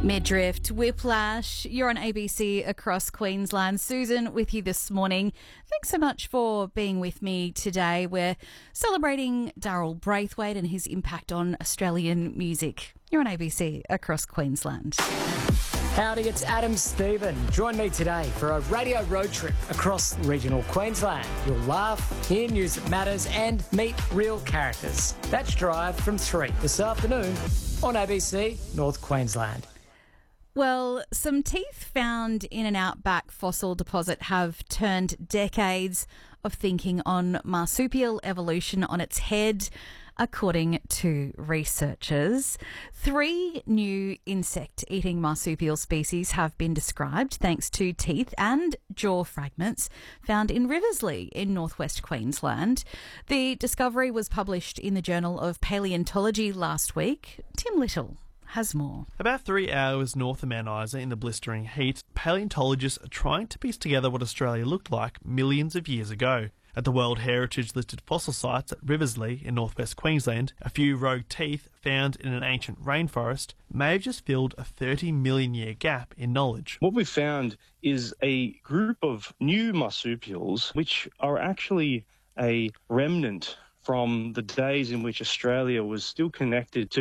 Midriff, Whiplash, you're on ABC across Queensland. Susan with you this morning. Thanks so much for being with me today. We're celebrating Darryl Braithwaite and his impact on Australian music. You're on ABC across Queensland. Howdy, it's Adam Stephen. Join me today for a radio road trip across regional Queensland. You'll laugh, hear news that matters and meet real characters. That's Drive from 3 this afternoon on ABC North Queensland. Well, some teeth found in an outback fossil deposit have turned decades of thinking on marsupial evolution on its head, according to researchers. 3 new insect-eating marsupial species have been described thanks to teeth and jaw fragments found in Riversley in northwest Queensland. The discovery was published in the Journal of Paleontology last week. Tim Little has more. About 3 hours north of Mount Isa in the blistering heat, paleontologists are trying to piece together what Australia looked like millions of years ago. At the World Heritage listed fossil sites at Riversley in northwest Queensland, a few rogue teeth found in an ancient rainforest may have just filled a 30 million year gap in knowledge. What we've found is a group of new marsupials which are actually a remnant from the days in which Australia was still connected to